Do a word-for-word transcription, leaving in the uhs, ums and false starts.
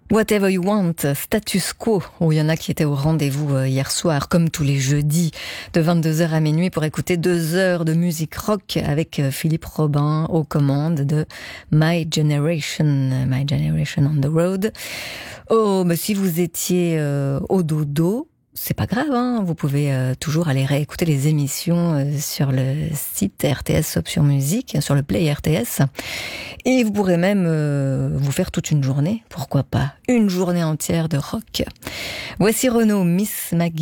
Whatever You Want, Status Quo, où il y en a qui étaient au rendez-vous hier soir, comme tous les jeudis, de vingt-deux heures à minuit, pour écouter deux heures de musique rock avec Philippe Robin aux commandes de My Generation, My Generation on the Road. Oh, mais si vous étiez euh, au dodo, c'est pas grave, hein, vous pouvez euh, toujours aller réécouter les émissions euh, sur le site R T S Option Musique, sur le Play R T S. Et vous pourrez même euh, vous faire toute une journée, pourquoi pas, une journée entière de rock. Voici Renaud, Miss Maggie.